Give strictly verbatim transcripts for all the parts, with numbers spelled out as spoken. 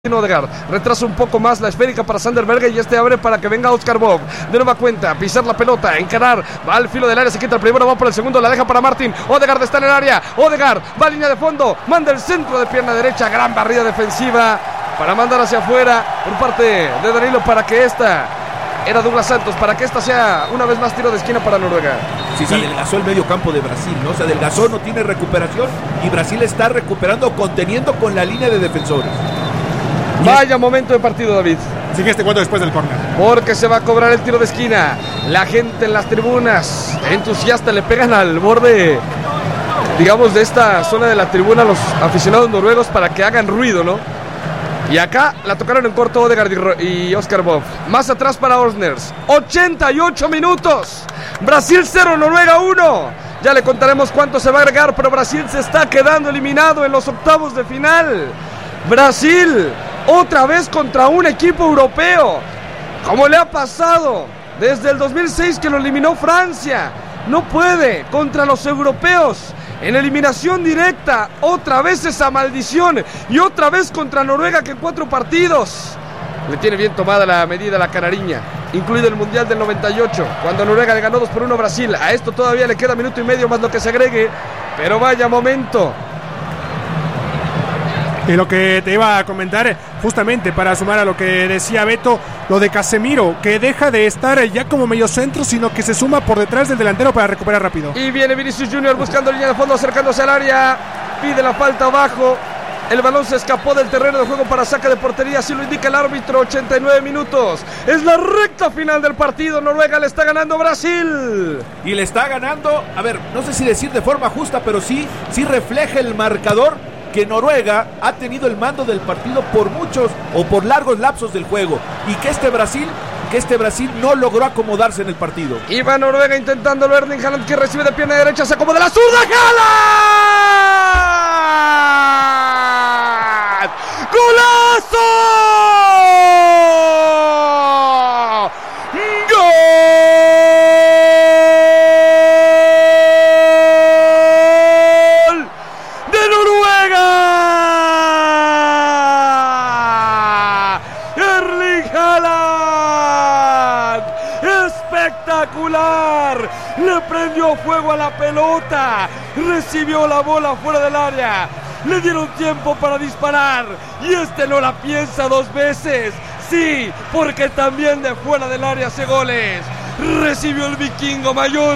Odegaard, retrasa un poco más la esférica para Sander Berge y este abre para que venga Oscar Bob, de nueva cuenta, pisar la pelota, encarar, va al filo del área, se quita el primero, va por el segundo, la deja para Martin, Odegaard está en el área, Odegaard va a línea de fondo, manda el centro de pierna derecha, gran barrida defensiva para mandar hacia afuera por parte de Danilo para que esta, era Douglas Santos, para que esta sea una vez más tiro de esquina para Noruega. Sí, se adelgazó el medio campo de Brasil, ¿no? Se adelgazó, no tiene recuperación y Brasil está recuperando, conteniendo con la línea de defensores. Vaya momento de partido, David. Sigue este cuento después del córner. Porque se va a cobrar el tiro de esquina. La gente en las tribunas, entusiasta, le pegan al borde, digamos, de esta zona de la tribuna los aficionados noruegos para que hagan ruido, ¿no? Y acá la tocaron en corto Odegaard y Oscar Bob. Más atrás para Orsners. ochenta y ocho minutos. Brasil cero, Noruega uno. Ya le contaremos cuánto se va a agregar, pero Brasil se está quedando eliminado en los octavos de final. Brasil otra vez contra un equipo europeo, como le ha pasado desde el dos mil seis que lo eliminó Francia. No puede contra los europeos en eliminación directa, otra vez esa maldición y otra vez contra Noruega que en cuatro partidos le tiene bien tomada la medida la canariña, incluido el Mundial del noventa y ocho, cuando Noruega le ganó dos por uno a Brasil. A esto todavía le queda minuto y medio más lo que se agregue, pero vaya momento. Y lo que te iba a comentar, justamente para sumar a lo que decía Beto, lo de Casemiro, que deja de estar ya como mediocentro, sino que se suma por detrás del delantero para recuperar rápido. Y viene Vinicius Junior buscando línea de fondo, acercándose al área, pide la falta abajo. El balón se escapó del terreno de juego para saque de portería, así lo indica el árbitro. Ochenta y nueve minutos, es la recta final del partido. Noruega le está ganando a Brasil. Y le está ganando, a ver, no sé si decir de forma justa, pero sí, sí refleja el marcador que Noruega ha tenido el mando del partido por muchos o por largos lapsos del juego, y que este Brasil, que este Brasil no logró acomodarse en el partido. Y va Noruega intentándolo, Erling Haaland, que recibe de pierna derecha, se acomoda la zurda, Haaland, ¡golazo! Espectacular, le prendió fuego a la pelota, recibió la bola fuera del área, le dieron tiempo para disparar y este no la piensa dos veces, sí, porque también de fuera del área hace goles. Recibió el vikingo mayor,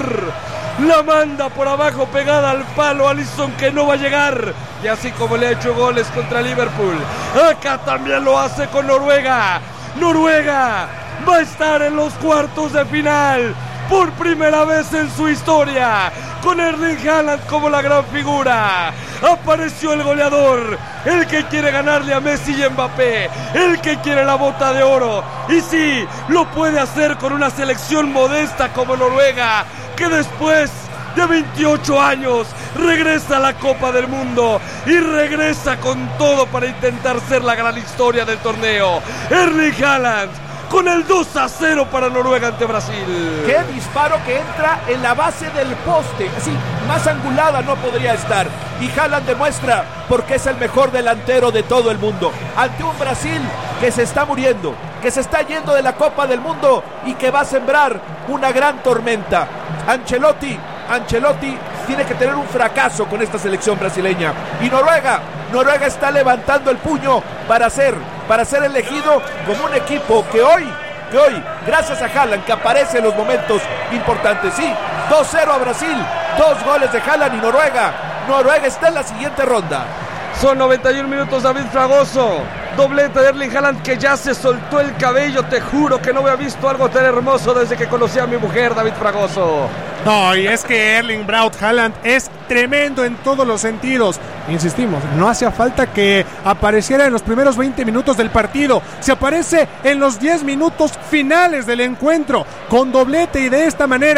la manda por abajo pegada al palo Alisson, que no va a llegar, y así como le ha hecho goles contra Liverpool, acá también lo hace con Noruega. Noruega va a estar en los cuartos de final por primera vez en su historia, con Erling Haaland como la gran figura. Apareció el goleador, el que quiere ganarle a Messi y Mbappé, el que quiere la bota de oro, y sí, lo puede hacer con una selección modesta como Noruega, que después de veintiocho años regresa a la Copa del Mundo y regresa con todo para intentar ser la gran historia del torneo. Erling Haaland con el dos a cero para Noruega ante Brasil. Qué disparo que entra en la base del poste, así, más angulada no podría estar. Y Haaland demuestra por qué es el mejor delantero de todo el mundo, ante un Brasil que se está muriendo, que se está yendo de la Copa del Mundo y que va a sembrar una gran tormenta. Ancelotti, Ancelotti tiene que tener un fracaso con esta selección brasileña. Y Noruega, Noruega está levantando el puño para ser, para ser elegido como un equipo que hoy, que hoy, gracias a Haaland, que aparece en los momentos importantes. Sí, dos cero a Brasil, dos goles de Haaland y Noruega. Noruega está en la siguiente ronda. Son noventa y un minutos, David Fragoso. Doblete de Erling Haaland, que ya se soltó el cabello. Te juro que no había visto algo tan hermoso desde que conocí a mi mujer, David Fragoso. No, y es que Erling Braut Haaland es tremendo en todos los sentidos. Insistimos, no hacía falta que apareciera en los primeros veinte minutos del partido. Se aparece en los diez minutos finales del encuentro, con doblete, y de esta manera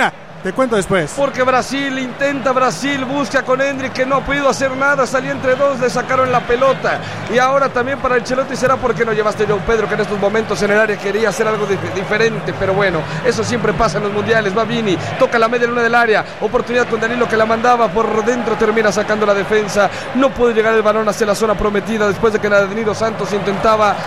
Te cuento después. Porque Brasil intenta, Brasil busca con Endrick, que no ha podido hacer nada, salió entre dos, le sacaron la pelota. Y ahora también para Ancelotti será porque no llevaste a João Pedro, que en estos momentos en el área quería hacer algo dif- diferente, pero bueno, eso siempre pasa en los mundiales. Va Vini, toca la media luna del área, oportunidad con Danilo, que la mandaba por dentro, termina sacando la defensa. No puede llegar el balón hacia la zona prometida después de que Danilo Santos intentaba